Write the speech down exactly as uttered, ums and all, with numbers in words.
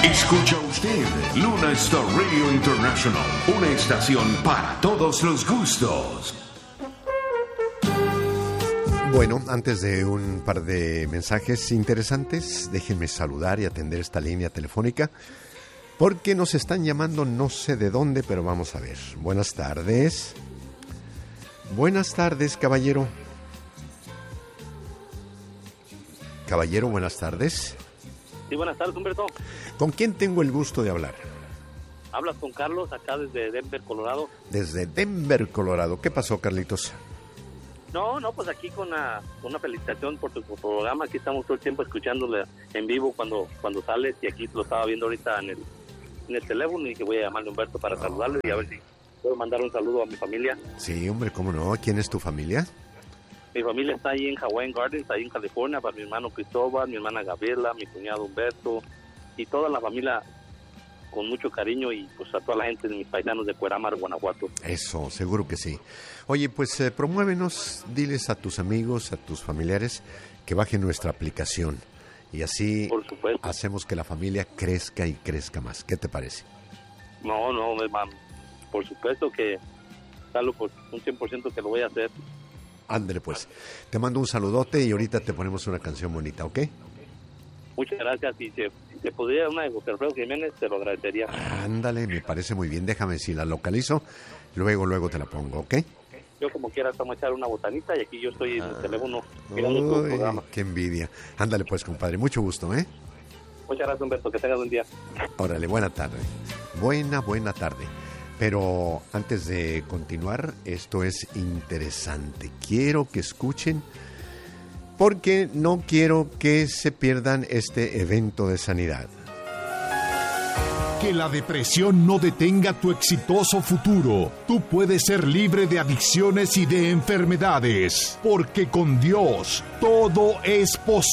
Escucha usted Luna Star Radio International, una estación para todos los gustos. Bueno, antes de un par de mensajes interesantes, déjenme saludar y atender esta línea telefónica, porque nos están llamando no sé de dónde, pero vamos a ver. Buenas tardes. Buenas tardes, caballero. Caballero, buenas tardes. Sí, buenas tardes, Humberto. ¿Con quién tengo el gusto de hablar? Hablas con Carlos, acá desde Denver, Colorado. Desde Denver, Colorado. ¿Qué pasó, Carlitos? No, no, pues aquí con una, una felicitación por tu programa. Aquí estamos todo el tiempo escuchándole en vivo cuando cuando sales, y aquí lo estaba viendo ahorita en el, en el teléfono, y que voy a llamarle a Humberto para saludarle y a ver si puedo mandar un saludo a mi familia. Sí, hombre, ¿cómo no? ¿Quién es tu familia? Mi familia está ahí en Hawaiian Gardens, ahí en California, para mi hermano Cristóbal, mi hermana Gabriela, mi cuñado Humberto, y toda la familia con mucho cariño, y pues a toda la gente de mis paisanos de Cuerámaro, Guanajuato. Eso, seguro que sí. Oye, pues eh, promuévenos, diles a tus amigos, a tus familiares que bajen nuestra aplicación, y así Por supuesto. hacemos que la familia crezca y crezca más. ¿Qué te parece? No, no, hermano, por supuesto que, salvo por un cien por ciento que lo voy a hacer. Ándale, pues. Te mando un saludote y ahorita te ponemos una canción bonita, ¿ok? Muchas gracias. Y si, si te pudiera una de José Alfredo Jiménez, te lo agradecería. Ándale, me parece muy bien. Déjame, si la localizo, luego, luego te la pongo, ¿ok? Yo como quiera estamos a echar una botanita, y aquí yo estoy en el teléfono mirando tu Uy, programa. qué envidia. Ándale, pues, compadre. Mucho gusto, ¿eh? Muchas gracias, Humberto. Que tengas un día. Órale, buena tarde. Buena, buena tarde. Pero antes de continuar, esto es interesante. Quiero que escuchen, porque no quiero que se pierdan este evento de sanidad. Que la depresión no detenga tu exitoso futuro. Tú puedes ser libre de adicciones y de enfermedades, porque con Dios todo es posible.